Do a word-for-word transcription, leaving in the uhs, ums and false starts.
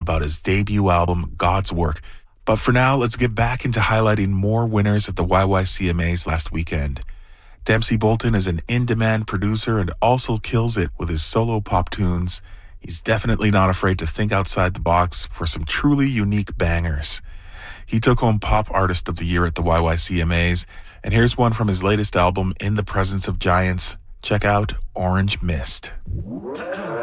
about his debut album, God's Work. But for now, let's get back into highlighting more winners at the Y Y C M As last weekend. Dempsey Bolton is an in-demand producer and also kills it with his solo pop tunes. He's definitely not afraid to think outside the box for some truly unique bangers. He took home Pop Artist of the Year at the Y Y C M As, and here's one from his latest album, In the Presence of Giants. Check out Orange Mist.